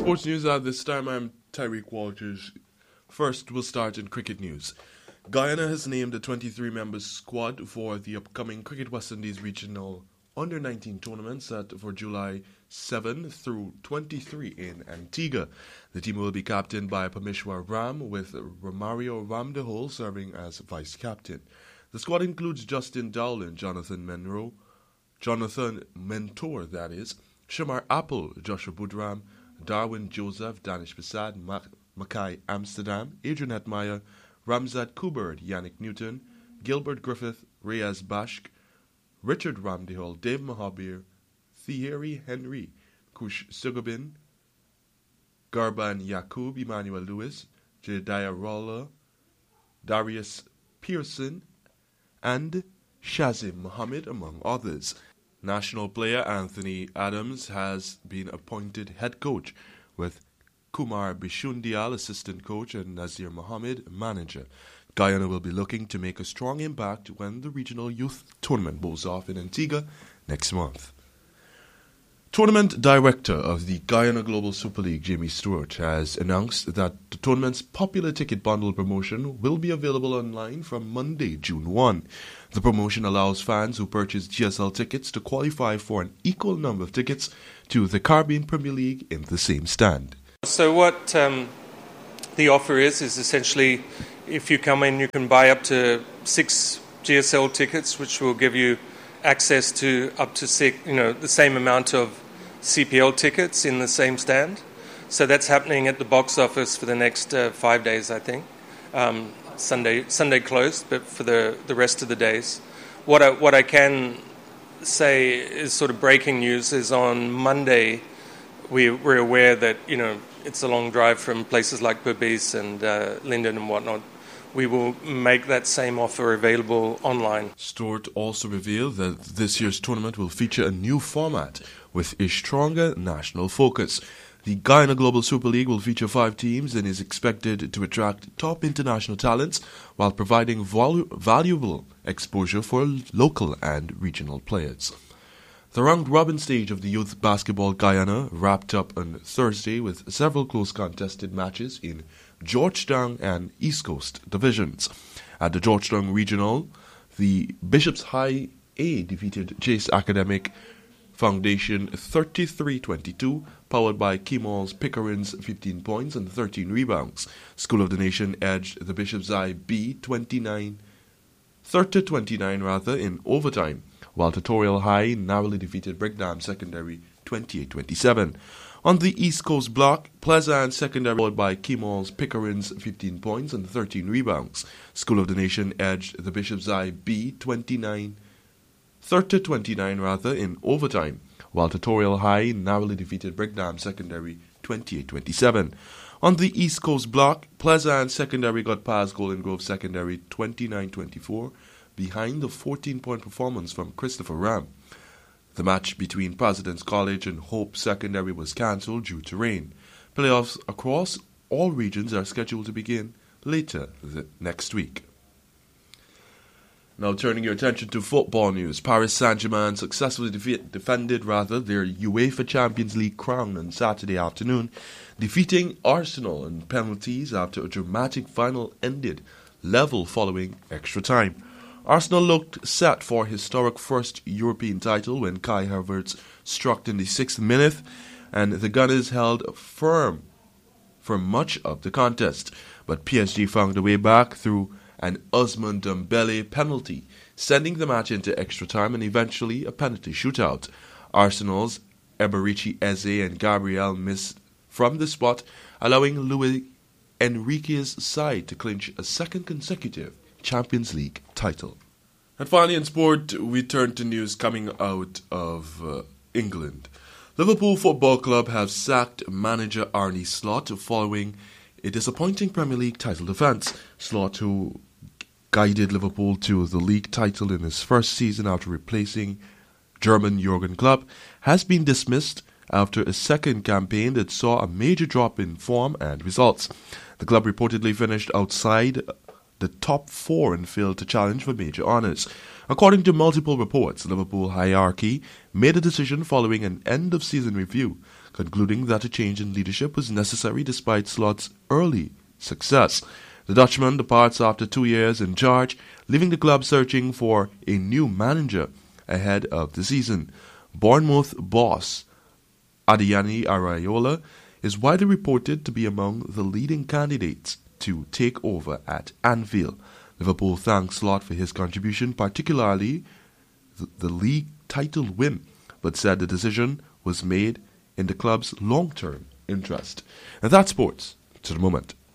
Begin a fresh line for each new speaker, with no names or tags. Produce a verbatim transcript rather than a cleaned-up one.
Sports news at this time. I'm Tyreek Walters. First, we'll start in cricket news. Guyana has named a twenty-three member squad for the upcoming Cricket West Indies Regional under nineteen tournament set for July seventh through twenty-three in Antigua. The team will be captained by Parmeshwar Ram, with Romario Ramdehol serving as vice captain. The squad includes Justin Dowland, Jonathan Monroe, Jonathan Mentor, that is, Shamar Apple, Joshua Budram, Darwin Joseph, Danish Prasad, Mackay Amsterdam, Adrian Hetmeyer, Ramzat Kubert, Yannick Newton, Gilbert Griffith, Reyes Bashk, Richard Ramdehol, Dave Mahabir, Thierry Henry, Kush Sugabin, Garban Yakub, Emmanuel Lewis, Jedediah Roller, Darius Pearson, and Shazim Mohammed, among others. National player Anthony Adams has been appointed head coach, with Kumar Bishundial assistant coach and Nazir Mohammed manager. Guyana will be looking to make a strong impact when the regional youth tournament goes off in Antigua next month. Tournament director of the Guyana Global Super League, Jamie Stewart, has announced that the tournament's popular ticket bundle promotion will be available online from Monday, June first. The promotion allows fans who purchase G S L tickets to qualify for an equal number of tickets to the Caribbean Premier League in the same stand.
So what um, the offer is, is essentially if you come in, you can buy up to six G S L tickets, which will give you access to up to six, you know, the same amount of C P L tickets in the same stand. So that's happening at the box office for the next uh, five days, I think. Um, Sunday Sunday closed, but for the, the rest of the days. What I, what I can say is sort of breaking news is on Monday we, we're aware that, you know, it's a long drive from places like Berbice and uh, Linden and whatnot. We will make that same offer available online.
Stewart also revealed that this year's tournament will feature a new format with a stronger national focus. The Guyana Global Super League will feature five teams and is expected to attract top international talents while providing vol- valuable exposure for local and regional players. The round-robin stage of the Youth Basketball Guyana wrapped up on Thursday with several close contested matches in Georgetown and East Coast divisions. At the Georgetown Regional, the Bishops High A defeated Chase Academic Foundation thirty-three twenty-two, powered by Kemal's Pickering's fifteen points and thirteen rebounds. School of the Nation edged the Bishops High B twenty-nine, thirty twenty-nine rather, in overtime, while Tutorial High narrowly defeated Brigham Secondary twenty-eight twenty-seven. On the East Coast block, Pleasant Secondary, followed by Kemal's Pickering's fifteen points and thirteen rebounds. School of the Nation edged the Bishops Eye B twenty-nine, thirty twenty-nine rather, in overtime, while Tutorial High narrowly defeated Brigham Secondary twenty-eight twenty-seven. On the East Coast block, Pleasant Secondary got past Golden Grove Secondary twenty-nine twenty-four behind the fourteen-point performance from Christopher Ram. The match between President's College and Hope Secondary was cancelled due to rain. Playoffs across all regions are scheduled to begin later the next week. Now turning your attention to football news, Paris Saint-Germain successfully defe- defended rather their UEFA Champions League crown on Saturday afternoon, defeating Arsenal in penalties after a dramatic final ended level following extra time. Arsenal looked set for historic first European title when Kai Havertz struck in the sixth minute, and the Gunners held firm for much of the contest. But P S G found a way back through an Ousmane Dembele penalty, sending the match into extra time and eventually a penalty shootout. Arsenal's Eberici Eze and Gabriel missed from the spot, allowing Luis Enrique's side to clinch a second consecutive Champions League title. And finally in sport, we turn to news coming out of uh, England. Liverpool Football Club have sacked manager Arne Slot following a disappointing Premier League title defence. Slot, who guided Liverpool to the league title in his first season after replacing German Jurgen Klopp, has been dismissed after a second campaign that saw a major drop in form and results. The club reportedly finished outside the top four and failed to challenge for major honours. According to multiple reports, Liverpool hierarchy made a decision following an end-of-season review, concluding that a change in leadership was necessary despite Slot's early success. The Dutchman departs after two years in charge, leaving the club searching for a new manager ahead of the season. Bournemouth boss Adeyemi Arayola is widely reported to be among the leading candidates to take over at Anfield. Liverpool thanks Slot for his contribution, particularly the, the league title win, but said the decision was made in the club's long-term interest. And that's sports to the moment.